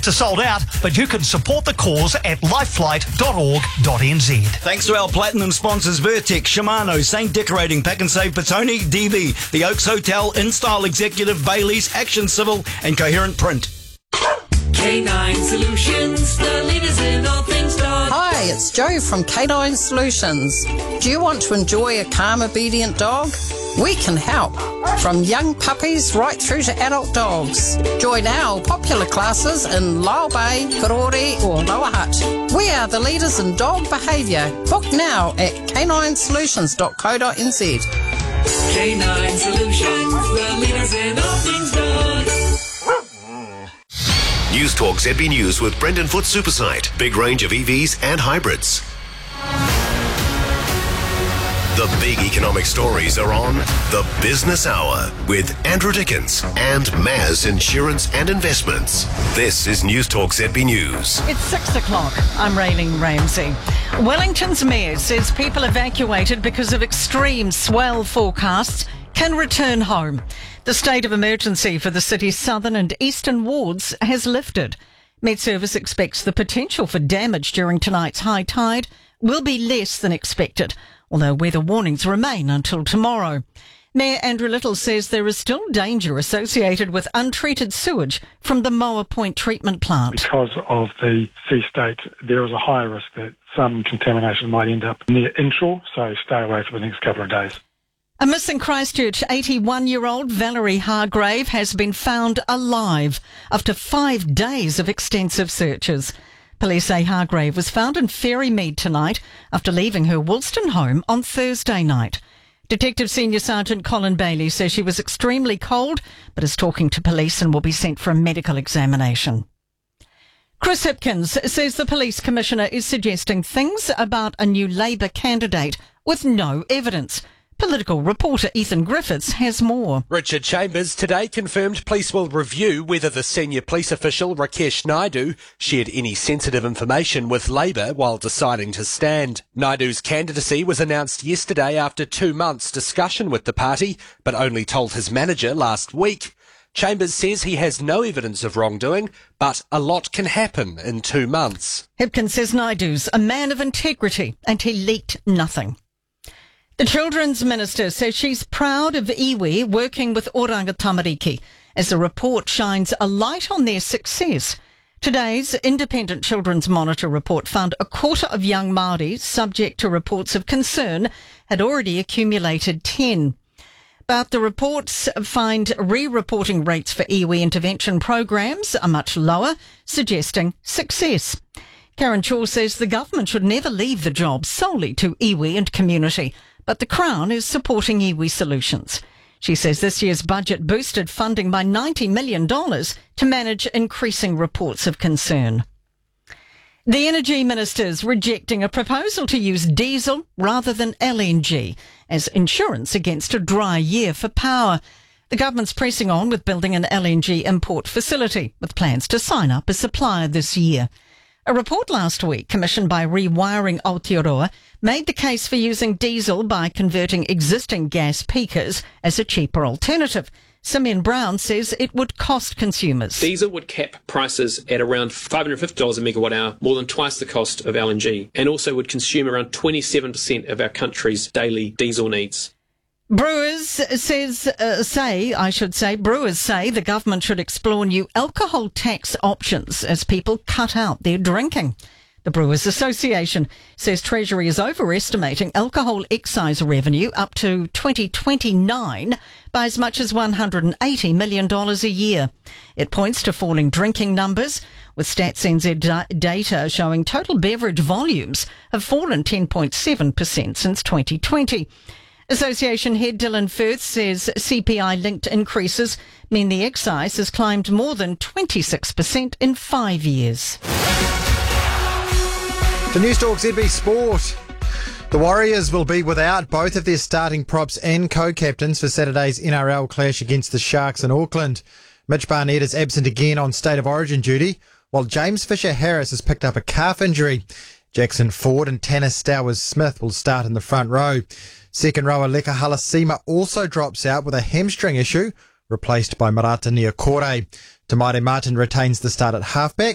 Tickets are sold out, but you can support the cause at lifeflight.org.nz. Thanks to our platinum sponsors Vertex, Shimano, Saint Decorating, Pack and Save, Petone, DB, The Oaks Hotel, InStyle Executive, Bailey's, Action Civil and Coherent Print. K9 Solutions, the leaders in all things dog. Hi, it's Jo from K9 Solutions. Do you want to enjoy a calm, obedient dog? We can help. From young puppies right through to adult dogs. Join our popular classes in Lao Bay, Karori or Lower Hutt. We are the leaders in dog behaviour. Book now at k9solutions.co.nz. K9 Solutions, the leaders in all things dog. News Talk ZB News with Brendan Foot Supersite. Big range of EVs and hybrids. The big economic stories are on The Business Hour with Andrew Dickens and Maz Insurance and Investments. This is News Talk ZB News. It's 6 o'clock. I'm Raylene Ramsey. Wellington's mayor says people evacuated because of extreme swell forecasts can return home. The state of emergency for the city's southern and eastern wards has lifted. Met Service expects the potential for damage during tonight's high tide will be less than expected, although weather warnings remain until tomorrow. Mayor Andrew Little says there is still danger associated with untreated sewage from the Moa Point treatment plant. Because of the sea state, there is a high risk that some contamination might end up near inshore, so stay away for the next couple of days. A missing Christchurch 81-year-old Valerie Hargrave has been found alive after 5 days of extensive searches. Police say Hargrave was found in Ferrymead tonight after leaving her Woolston home on Thursday night. Detective Senior Sergeant Colin Bailey says she was extremely cold but is talking to police and will be sent for a medical examination. Chris Hipkins says the police commissioner is suggesting things about a new Labour candidate with no evidence. Political reporter Ethan Griffiths has more. Richard Chambers today confirmed police will review whether the senior police official Rakesh Naidu shared any sensitive information with Labour while deciding to stand. Naidu's candidacy was announced yesterday after 2 months' discussion with the party, but only told his manager last week. Chambers says he has no evidence of wrongdoing, but a lot can happen in 2 months. Hipkins says Naidu's a man of integrity and he leaked nothing. The Children's Minister says she's proud of iwi working with Oranga Tamariki as the report shines a light on their success. Today's Independent Children's Monitor report found a quarter of young Māori subject to reports of concern had already accumulated 10. But the reports find re-reporting rates for iwi intervention programs are much lower, suggesting success. Karen Shaw says the government should never leave the job solely to iwi and community, but the Crown is supporting iwi solutions. She says this year's budget boosted funding by $90 million to manage increasing reports of concern. The Energy Minister's rejecting a proposal to use diesel rather than LNG as insurance against a dry year for power. The government's pressing on with building an LNG import facility, with plans to sign up as supplier this year. A report last week commissioned by Rewiring Aotearoa made the case for using diesel by converting existing gas peakers as a cheaper alternative. Simeon Brown says it would cost consumers. Diesel would cap prices at around $550 a megawatt hour, more than twice the cost of LNG, and also would consume around 27% of our country's daily diesel needs. Brewers say the government should explore new alcohol tax options as people cut out their drinking. The Brewers Association says Treasury is overestimating alcohol excise revenue up to 2029 by as much as $180 million a year. It points to falling drinking numbers, with Stats NZ data showing total beverage volumes have fallen 10.7% since 2020. Association head Dylan Firth says CPI-linked increases mean the excise has climbed more than 26% in 5 years. The News Talk ZB Sport. The Warriors will be without both of their starting props and co-captains for Saturday's NRL clash against the Sharks in Auckland. Mitch Barnett is absent again on State of Origin duty, while James Fisher-Harris has picked up a calf injury. Jackson Ford and Tanner Stowers-Smith will start in the front row. Second rower Leka Halasima also drops out with a hamstring issue, replaced by Marata Niokore. Tamaire Martin retains the start at halfback.